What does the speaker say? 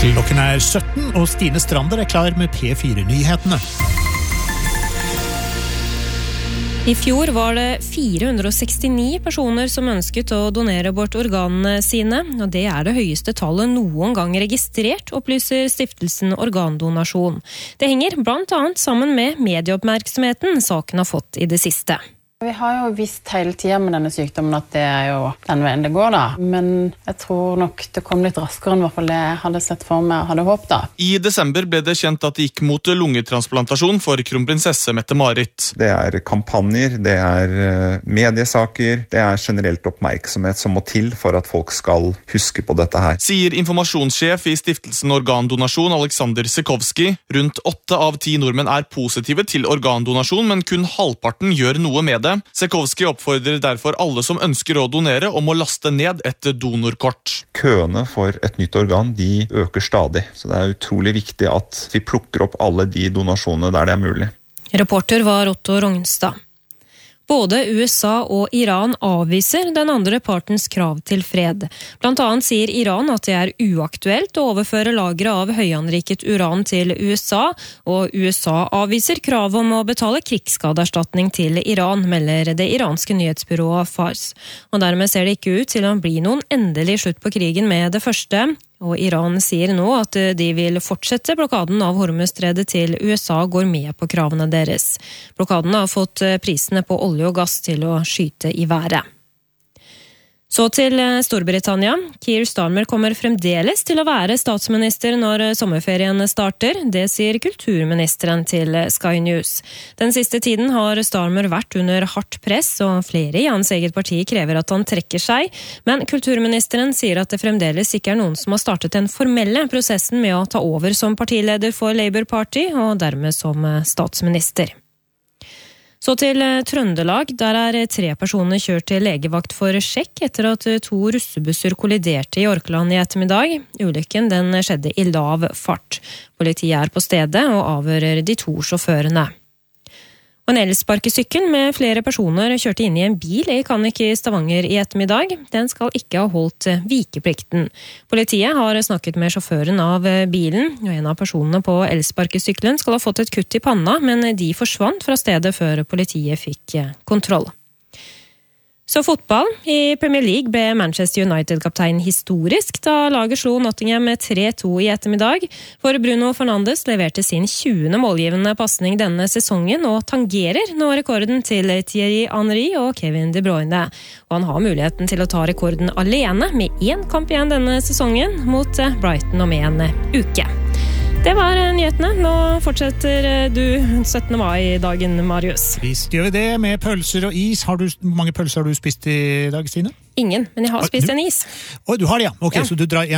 Klokken 17, og Stine Strander klar med P4-nyhetene. I fjor var det 469 personer som ønsket å donere bort organene sine, og det det høyeste tallet noen gang registrert, opplyser stiftelsen Organdonasjon. Det henger blant annet sammen med medieoppmerksomheten saken har fått i det siste. Vi har jo visst hele tiden med denne sykdommen at det jo den veien det går da, men jeg tror nok det kom litt raskere enn i hvert fall det jeg hadde sett for meg og hadde håpet da. I desember ble det kjent at det gikk mot lungetransplantasjon for kronprinsesse Mette-Marit. Det kampanjer, det mediesaker, det generelt oppmerksomhet som må til for at folk skal huske på dette her. Sier informasjonssjef i stiftelsen Organdonasjon Alexander Sekowski. Rundt 8 av 10 nordmenn positive til organdonasjon, men kun halvparten gjør noe med det. Sekowski oppfordrer derfor alle som ønsker å donere om å laste ned et donorkort. Køene for et nytt organ, de øker stadig, så det utrolig viktig at vi plukker opp alle de donasjonene der det mulig. Reporter var Otto Rognstad. Både USA og Iran avviser den andre partens krav til fred. Blant annet sier Iran at det uaktuelt å overføre lagre av høyanriket uran til USA, og USA avviser krav om å betale krigsskadeerstatning til Iran, melder det iranske nyhetsbyrået Fars. Og dermed ser det ikke ut til å bli noen endelig slutt på krigen med det første. Og Iran sier nå at de vil fortsette blokaden av Hormuzstredet til USA går med på kravene deres. Blokaden har fått prisene på olje og gass til å skyte i været. Så til Storbritannia. Keir Starmer kommer fremdeles til å være statsminister når sommerferien starter. Det sier kulturministeren til Sky News. Den siste tiden har Starmer vært under hardt press, og flere i hans eget parti krever at han trekker seg. Men kulturministeren sier at det fremdeles ikke noen som har startet den formelle prosessen med å ta over som partileder for Labour Party, og dermed som statsminister. Så til Trøndelag, der 3 personer kjørt til legevakt for sjekk etter at 2 russebusser kolliderte i Orkland i ettermiddag. Ulykken den skjedde i lav fart. Politiet på stedet og avhører de 2 sjåførene. Og en elsparkesykkel med flere personer kjørte inn i en bil i Kannik i Stavanger i ettermiddag. Den skal ikke ha holdt vikeplikten. Politiet har snakket med sjåføren av bilen, og en av personene på elsparkesykkelen skal ha fått et kutt i panna, men de forsvant fra stedet før politiet fikk kontroll. Så fotball. I Premier League ble Manchester United-kaptein historisk da laget slo Nottingham med 3-2 i ettermiddag. For Bruno Fernandes leverte sin 20. målgivende passning denne sesongen og tangerer nå rekorden til Thierry Henry og Kevin De Bruyne. Og han har muligheten til å ta rekorden alene med 1 kamp igjen denne sesongen mot Brighton om en uke. Det var nyhetene. Nå fortsetter du 17. mai-dagen, Marius. Visst gjør vi det med pølser og is. Hvor mange pølser har du spist i dag, Stine? Ingen, men jeg har spist en is. Du har det, ja. Ok, ja. Så du drar